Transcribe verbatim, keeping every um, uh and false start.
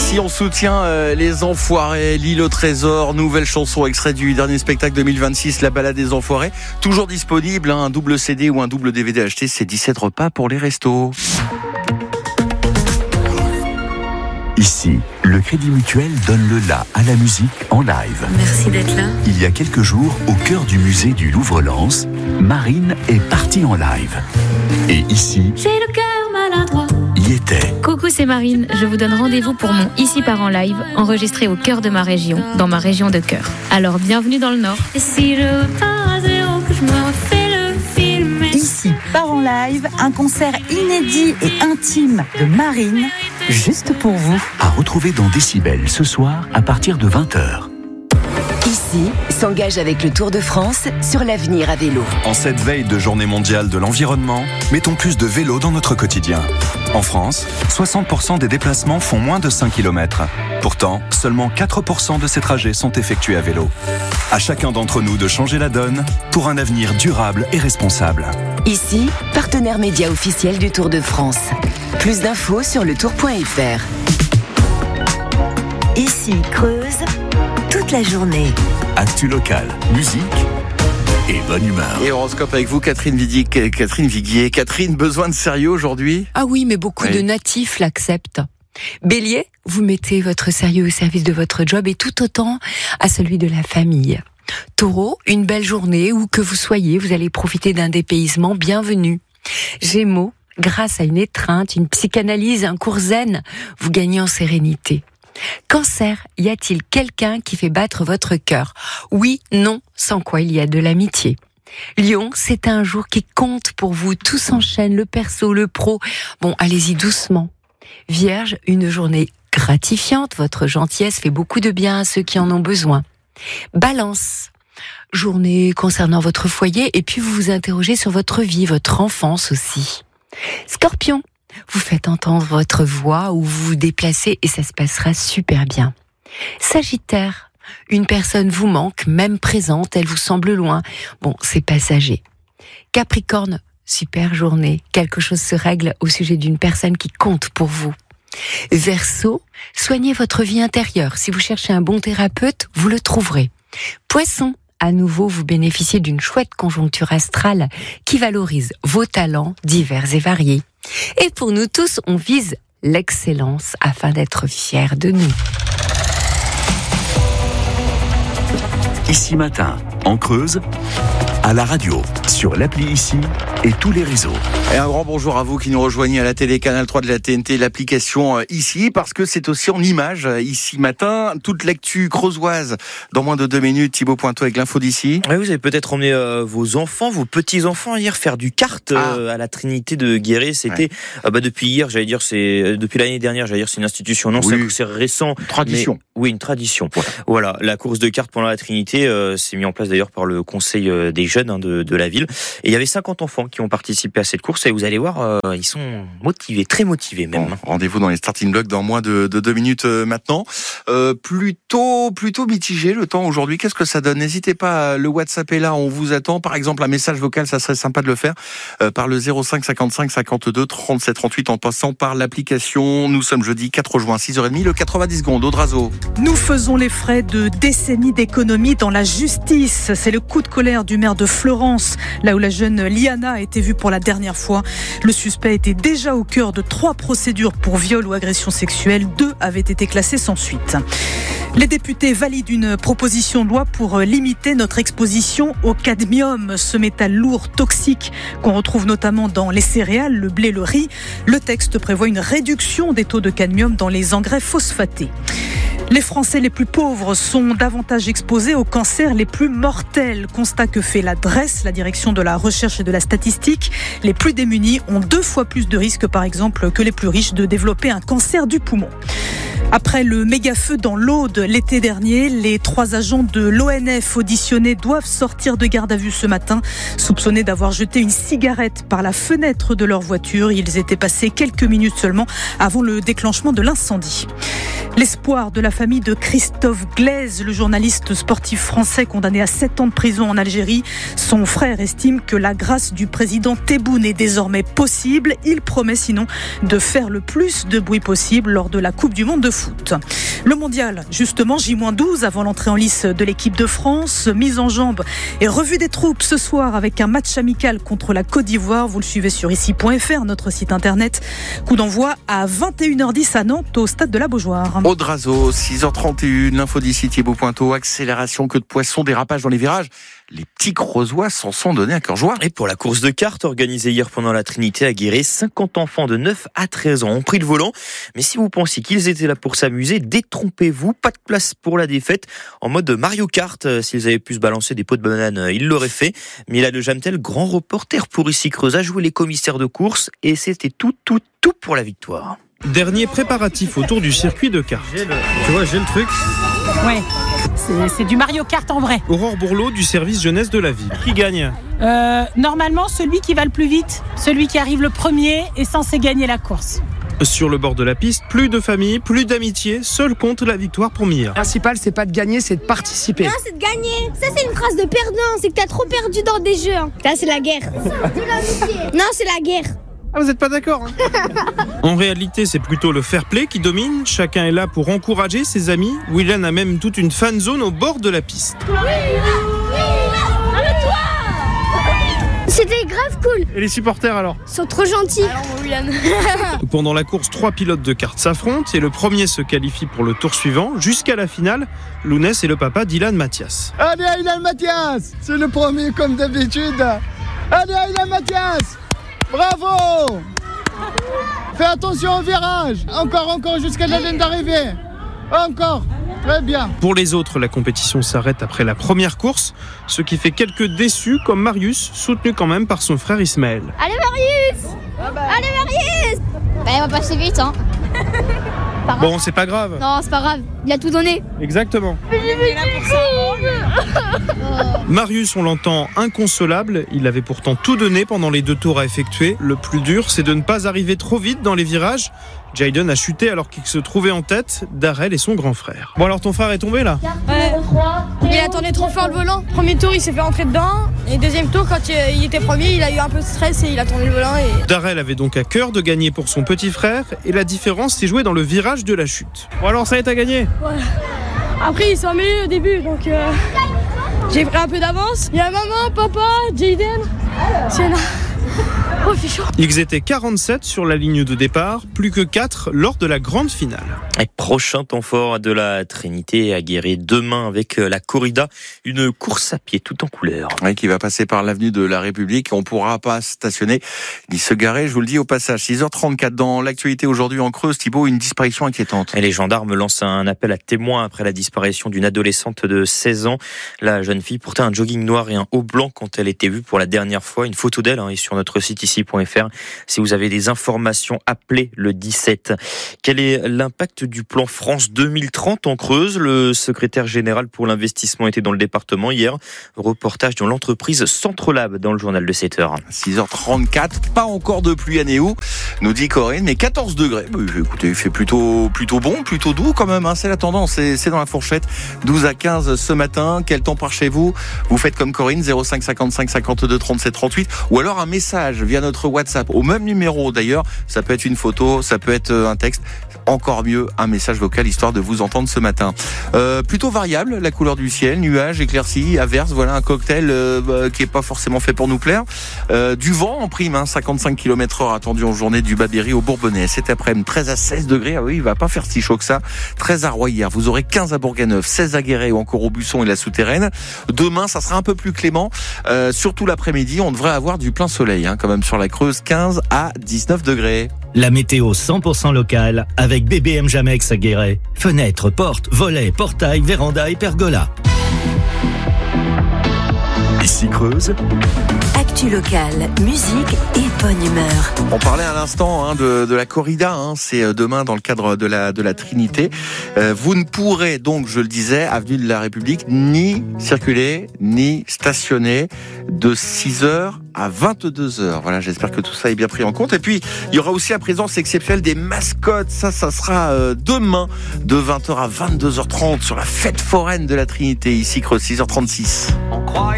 Ici, on soutient euh, les Enfoirés, l'île au trésor, nouvelle chanson extrait du dernier spectacle deux mille vingt-six, La balade des Enfoirés. Toujours disponible, hein, un double C D ou un double D V D acheté, c'est dix-sept repas pour les restos. Ici, le Crédit Mutuel donne le la à la musique en live. Merci d'être là. Il y a quelques jours, au cœur du musée du Louvre-Lens, Marine est partie en live. Et ici, j'ai le cœur maladroit. Y était. Coucou, c'est Marine. Je vous donne rendez-vous pour mon Ici part en live, enregistré au cœur de ma région, dans ma région de cœur. Alors, bienvenue dans le Nord. Et si je repars à zéro, que je me refais le film. Ici part en live, un concert inédit et intime de Marine, juste pour vous. À retrouver dans Décibel ce soir à partir de vingt heures. Ici s'engage avec le Tour de France sur l'avenir à vélo. En cette veille de journée mondiale de l'environnement, mettons plus de vélo dans notre quotidien. En France, soixante pour cent des déplacements font moins de cinq kilomètres. Pourtant, seulement quatre pour cent de ces trajets sont effectués à vélo. À chacun d'entre nous de changer la donne pour un avenir durable et responsable. Ici, partenaire média officiel du Tour de France. Plus d'infos sur le tour point f r. Ici Creuse, toute la journée. Actu local, musique et bonne humeur. Et horoscope avec vous, Catherine Viguier. Catherine Viguier. Catherine, besoin de sérieux aujourd'hui ? Ah oui, mais beaucoup oui. de natifs l'acceptent. Bélier, vous mettez votre sérieux au service de votre job et tout autant à celui de la famille. Taureau, une belle journée où que vous soyez, vous allez profiter d'un dépaysement bienvenu. Gémeaux, grâce à une étreinte, une psychanalyse, un cours zen, vous gagnez en sérénité. Cancer, y a-t-il quelqu'un qui fait battre votre cœur ? Oui, non, sans quoi il y a de l'amitié. Lion, c'est un jour qui compte pour vous, tout s'enchaîne, le perso, le pro. Bon, allez-y doucement. Vierge, une journée gratifiante, votre gentillesse fait beaucoup de bien à ceux qui en ont besoin. Balance, journée concernant votre foyer et puis vous vous interrogez sur votre vie, votre enfance aussi. Scorpion, vous faites entendre votre voix ou vous vous déplacez et ça se passera super bien. Sagittaire, une personne vous manque, même présente, elle vous semble loin. Bon, c'est passager. Capricorne, super journée, quelque chose se règle au sujet d'une personne qui compte pour vous. Verseau, soignez votre vie intérieure. Si vous cherchez un bon thérapeute, vous le trouverez. Poisson, à nouveau, vous bénéficiez d'une chouette conjoncture astrale qui valorise vos talents divers et variés. Et pour nous tous, on vise l'excellence afin d'être fiers de nous. Ici matin, en Creuse, à la radio, sur l'appli Ici et tous les réseaux. Et un grand bonjour à vous qui nous rejoignez à la télé, Canal trois de la T N T, l'application Ici, parce que c'est aussi en images, Ici matin, toute l'actu creusoise. Dans moins de deux minutes, Thibaut Pointeau avec l'info d'ici. Oui, vous avez peut-être emmené euh, vos enfants, vos petits-enfants hier faire du kart euh, ah. à la Trinité de Guéret. C'était ouais. euh, bah, depuis hier, j'allais dire, c'est euh, depuis l'année dernière, j'allais dire, c'est une institution. Non, oui. c'est, c'est récent. Une tradition. Mais, oui, une tradition. Voilà. voilà, la course de kart pendant la Trinité, euh, c'est mis en place d'ailleurs par le conseil euh, des jeunes hein, de, de la ville. Et il y avait cinquante enfants qui ont participé à cette course et vous allez voir, euh, ils sont motivés, très motivés même. Bon, rendez-vous dans les starting blocks dans moins de, de deux minutes euh, maintenant. Euh, plutôt, plutôt mitigé le temps aujourd'hui. Qu'est-ce que ça donne ? N'hésitez pas, le WhatsApp est là, on vous attend. Par exemple, un message vocal, ça serait sympa de le faire euh, par le zéro cinq cinquante-cinq cinquante-deux trente-sept trente-huit en passant par l'application. Nous sommes jeudi quatre juin, six heures trente, le quatre-vingt-dix secondes. Audrazo. Nous faisons les frais de décennies d'économie dans la justice. C'est le coup de colère du maire de Fleurance, là où la jeune Liana a été vue pour la dernière fois. Le suspect était déjà au cœur de trois procédures pour viol ou agression sexuelle. Deux avaient été classées sans suite. Les députés valident une proposition de loi pour limiter notre exposition au cadmium, ce métal lourd, toxique, qu'on retrouve notamment dans les céréales, le blé, le riz. Le texte prévoit une réduction des taux de cadmium dans les engrais phosphatés. Les Français les plus pauvres sont davantage exposés aux cancers les plus mortels. Constat que fait la D R E S, la Direction de la Recherche et de la Statistique. Les plus démunis ont deux fois plus de risques, par exemple, que les plus riches de développer un cancer du poumon. Après le méga-feu dans l'Aude l'été dernier, les trois agents de l'O N F auditionnés doivent sortir de garde à vue ce matin, soupçonnés d'avoir jeté une cigarette par la fenêtre de leur voiture. Ils étaient passés quelques minutes seulement avant le déclenchement de l'incendie. L'espoir de la famille de Christophe Glaise, le journaliste sportif français condamné à sept ans de prison en Algérie. Son frère estime que la grâce du président Tebboune est désormais possible. Il promet sinon de faire le plus de bruit possible lors de la Coupe du Monde de foot. Le mondial, justement, J moins douze avant l'entrée en lice de l'équipe de France. Mise en jambe et revue des troupes ce soir avec un match amical contre la Côte d'Ivoire. Vous le suivez sur ici point f r, notre site internet. Coup d'envoi à vingt et une heures dix à Nantes, au stade de la Beaujoire. Audrazo, six heures trente et une, l'info d'ici Thibaut Pointeau, accélération, queue de poisson, dérapage dans les virages. Les petits Creusois s'en sont donnés à cœur joie. Et pour la course de cartes organisée hier pendant la Trinité à Guéret, cinquante enfants de neuf à treize ans ont pris le volant. Mais si vous pensiez qu'ils étaient là pour s'amuser, détrompez-vous, pas de place pour la défaite. En mode Mario Kart, s'ils avaient pu se balancer des pots de banane, ils l'auraient fait. Mila de Jamtel, grand reporter pour ici Creuse, a joué les commissaires de course et c'était tout, tout, tout pour la victoire. Dernier préparatif autour du circuit de cartes. J'ai le, tu vois, j'ai le truc. Ouais, c'est, c'est du Mario Kart en vrai. Aurore Bourlot du service jeunesse de la ville. Qui gagne ? euh, Normalement, celui qui va le plus vite, celui qui arrive le premier est censé gagner la course. Sur le bord de la piste, plus de famille, plus d'amitié, seul compte la victoire pour Mia. Le principal, c'est pas de gagner, c'est de participer. Non, c'est de gagner. Ça, c'est une phrase de perdant, c'est que t'as trop perdu dans des jeux. Hein. Ça, c'est la guerre. Non, c'est la guerre. Ah, vous n'êtes pas d'accord hein. En réalité, c'est plutôt le fair play qui domine. Chacun est là pour encourager ses amis. Willan a même toute une fan zone au bord de la piste. Oui, oui, arrête-toi. C'était grave cool. Et les supporters alors ? Ils sont trop gentils. Alors, mon Willan. Pendant la course, trois pilotes de karts s'affrontent et le premier se qualifie pour le tour suivant. Jusqu'à la finale, Lounès et le papa d'Ilan Mathias. Allez, Ilan Mathias, c'est le premier comme d'habitude. Allez, Ilan Mathias. Bravo! Fais attention au virage. Encore, encore jusqu'à la ligne d'arrivée. Encore. Très bien. Pour les autres, la compétition s'arrête après la première course, ce qui fait quelques déçus comme Marius, soutenu quand même par son frère Ismaël. Allez Marius! Allez Marius! Bah, il va passer vite, hein. Bon, c'est pas grave. Non, c'est pas grave. Il a tout donné. Exactement. Marius, on l'entend inconsolable. Il avait pourtant tout donné pendant les deux tours à effectuer. Le plus dur, c'est de ne pas arriver trop vite dans les virages. Jayden a chuté alors qu'il se trouvait en tête. Darrell et son grand frère. Bon, alors ton frère est tombé là ? Ouais. Il a tourné trop fort le volant. Premier tour, il s'est fait rentrer dedans. Et deuxième tour, quand il était premier, il a eu un peu de stress et il a tourné le volant. Et... Darrell avait donc à cœur de gagner pour son petit frère. Et la différence s'est jouée dans le virage de la chute. Bon, alors ça y est, t'as gagné ? Ouais. Après, ils sont emmêlés au début, donc euh, j'ai pris un peu d'avance. Il y a maman, papa, Jayden, Sienna. Oh, c'est chaud. Ils étaient quarante-sept sur la ligne de départ, plus que quatre lors de la grande finale. Et prochain temps fort de la Trinité à Guéret demain avec la corrida, une course à pied tout en couleur. Oui, qui va passer par l'avenue de la République. On ne pourra pas stationner ni se garer, je vous le dis au passage. six heures trente-quatre dans l'actualité aujourd'hui en Creuse, Thibaut, une disparition inquiétante. Et les gendarmes lancent un appel à témoins après la disparition d'une adolescente de seize ans. La jeune fille portait un jogging noir et un haut blanc quand elle était vue pour la dernière fois. Une photo d'elle hein, est sur notre site ici point f r. Si vous avez des informations, appelez le dix-sept. Quel est l'impact du plan France deux mille trente en Creuse? Le secrétaire général pour l'investissement était dans le département hier. Reportage dans l'entreprise Centrelab dans le journal de sept heures. six heures trente-quatre, pas encore de pluie à Néou, nous dit Corinne, mais quatorze degrés. Écoutez, il fait plutôt, plutôt bon, plutôt doux quand même, hein, c'est la tendance, c'est, c'est dans la fourchette. douze à quinze ce matin. Quel temps par chez vous? Vous faites comme Corinne, zéro cinq cinquante-cinq cinquante-deux trente-sept trente-huit, ou alors un message via notre WhatsApp, au même numéro d'ailleurs. Ça peut être une photo, ça peut être un texte. Encore mieux, un message vocal histoire de vous entendre ce matin. Euh, plutôt variable, la couleur du ciel, nuages, éclaircies, averses, voilà un cocktail euh, qui est pas forcément fait pour nous plaire. Euh, du vent en prime, hein, cinquante-cinq kilomètres heure attendu en journée du Babéry au Bourbonnais. Cet après-midi, treize à seize degrés. Ah oui, il va pas faire si chaud que ça. treize à Royer, vous aurez quinze à Bourganeuf, seize à Guéret ou encore au Busson et la Souterraine. Demain, ça sera un peu plus clément. Euh, surtout l'après-midi, on devrait avoir du plein soleil, hein, quand même sur la Creuse, quinze à dix-neuf degrés. La météo cent pour cent locale avec B B M Jamex à Guéret. Fenêtres, portes, volets, portails, vérandas et pergolas. Ici Creuse. Actu locale, musique et bonne humeur. On parlait à l'instant hein, de, de la corrida, hein, c'est demain dans le cadre de la, de la Trinité. Euh, vous ne pourrez donc, je le disais, avenue de la République, ni circuler, ni stationner de six heures à vingt-deux heures. Voilà, j'espère que tout ça est bien pris en compte. Et puis, il y aura aussi la présence exceptionnelle des mascottes. Ça, ça sera euh, demain de vingt heures à vingt-deux heures trente sur la fête foraine de la Trinité, ici, Creuse, six heures trente-six.